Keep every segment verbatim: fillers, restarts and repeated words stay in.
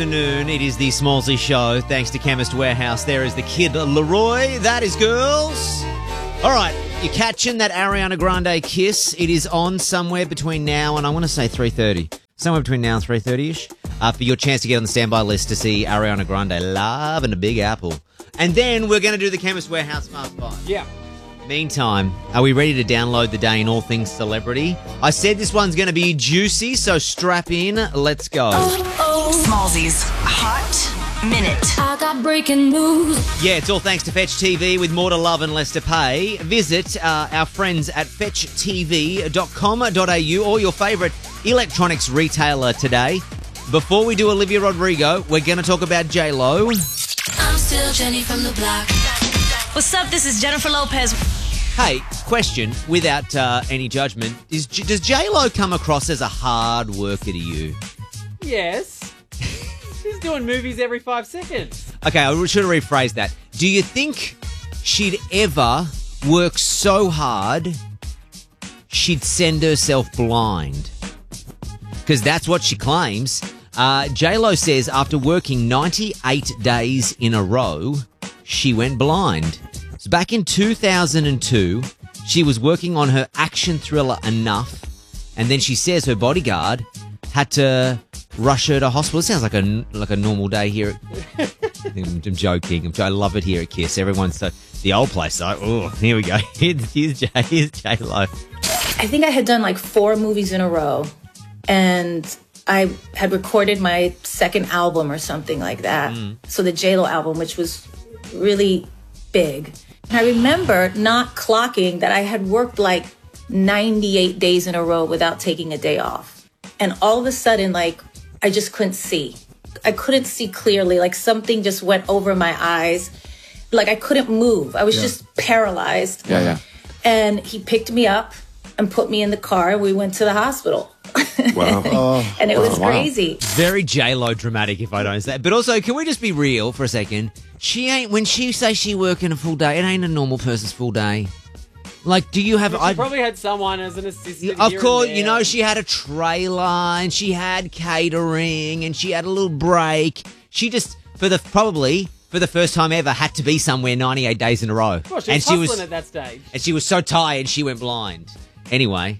Afternoon. It is the Smallsy Show. Thanks to Chemist Warehouse. There is the kid Leroy. That is girls. All right, you're catching that Ariana Grande kiss. It is on somewhere between now and I want to say three thirty. Somewhere between now and three thirty-ish. Uh, for your chance to get on the standby list to see Ariana Grande live in the Big Apple. And then we're going to do the Chemist Warehouse Fast Five. Yeah. Meantime, are we ready to download the day in all things celebrity? I said this one's going to be juicy, so strap in. Let's go. Oh, oh. Smallsy's Hot Minute. I got breaking news. Yeah, it's all thanks to Fetch T V with more to love and less to pay. Visit uh, our friends at fetch t v dot com dot a u or your favourite electronics retailer today. Before we do Olivia Rodrigo, we're going to talk about J-Lo. I'm still Jenny from the block. What's up? This is Jennifer Lopez. Hey, question, without uh, any judgment, is does J-Lo come across as a hard worker to you? Yes. She's doing movies every five seconds. Okay, I should have rephrased that. Do you think she'd ever work so hard she'd send herself blind? Because that's what she claims. Uh, J-Lo says after working ninety-eight days in a row, she went blind. So back in two thousand two, she was working on her action thriller Enough, and then she says her bodyguard had to rush her to hospital. It sounds like a like a normal day here. At, I'm joking. I'm, I love it here at Kiss. Everyone's so the old place. Like, oh, here we go. Here's, here's J. Here's J-Lo. I think I had done like four movies in a row, and I had recorded my second album or something like that. Mm. So the J-Lo album, which was really big. And I remember not clocking that I had worked like ninety-eight days in a row without taking a day off. And all of a sudden, like, I just couldn't see. I couldn't see clearly. Like, something just went over my eyes. Like, I couldn't move. I was yeah. just paralyzed. Yeah, yeah. And he picked me up and put me in the car. We went to the hospital. Wow. Oh, and it was wow. crazy. Very J-Lo dramatic, if I don't say. But also, can we just be real for a second? She ain't, when she says she working a full day, it ain't a normal person's full day. Like, do you have... She I probably had someone as an assistant. Of here course, and you know, she had a trailer and she had catering and she had a little break. She just, for the, probably, for the first time ever, had to be somewhere ninety-eight days in a row. Well, she and was she hustling was, at that stage. And she was so tired, she went blind. Anyway...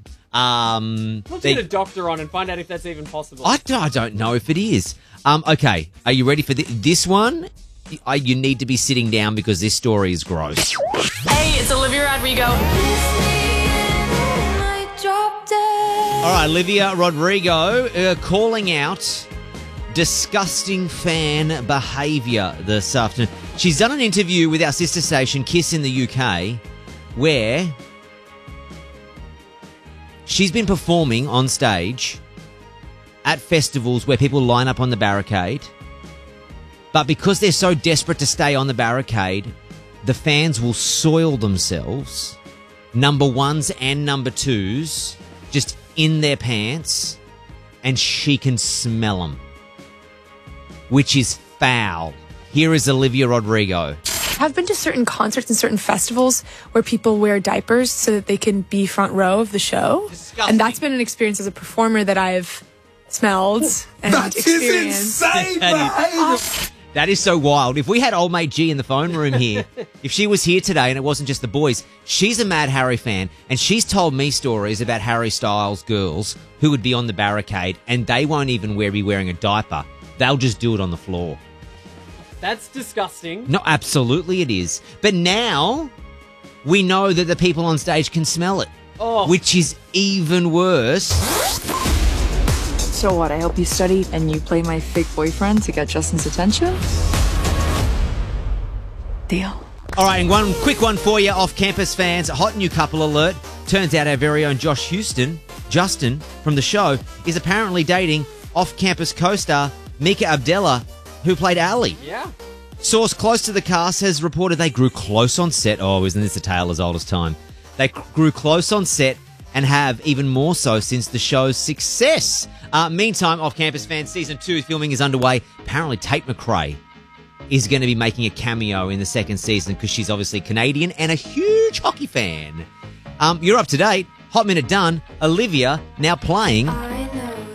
Um, Let's they, get a doctor on and find out if that's even possible. I, I don't know if it is. Um, okay, are you ready for the, this one? I, you need to be sitting down because this story is gross. Hey, it's Olivia Rodrigo. All right, Olivia Rodrigo uh, calling out disgusting fan behaviour this afternoon. She's done an interview with our sister station, Kiss in the U K, where... she's been performing on stage at festivals where people line up on the barricade. But because they're so desperate to stay on the barricade, the fans will soil themselves, number ones and number twos, just in their pants, and she can smell them, which is foul. Here is Olivia Rodrigo. I've been to certain concerts and certain festivals where people wear diapers so that they can be front row of the show. Disgusting. And that's been an experience as a performer that I've smelled and That is experienced. insane, That is, that is so wild. If we had old mate G in the phone room here, if she was here today and it wasn't just the boys, she's a Mad Harry fan and she's told me stories about Harry Styles girls who would be on the barricade and they won't even wear, be wearing a diaper. They'll just do it on the floor. That's disgusting. No, absolutely it is. But now we know that the people on stage can smell it, Oh. which is even worse. So what, I help you study and you play my fake boyfriend to get Justin's attention? Deal. All right, and one quick one for you off-campus fans. A hot new couple alert. Turns out our very own Josh Houston, Justin, from the show, is apparently dating off-campus co-star Mika Abdella, who played Ali. Yeah. Source close to the cast has reported they grew close on set. Oh, isn't this a tale as old as time? They c- grew close on set and have even more so since the show's success. Uh, meantime, off-campus fans, season two filming is underway. Apparently, Tate McRae is going to be making a cameo in the second season because she's obviously Canadian and a huge hockey fan. Um, you're up to date. Hot minute done. Olivia now playing